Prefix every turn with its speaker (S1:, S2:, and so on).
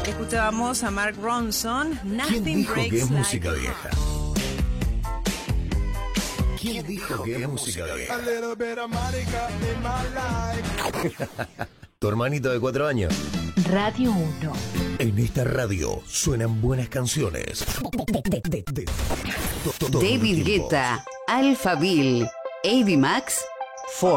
S1: Escuchábamos a Mark Ronson,
S2: ¿Quién
S1: Nothing
S2: dijo
S1: Breaks
S2: que es
S1: Like
S2: música vieja? ¿Quién dijo que es música vieja? Tu hermanito de 4 años.
S3: Radio 1.
S2: En esta radio suenan buenas canciones.
S3: David Guetta, Alphaville, AB Max, Ford.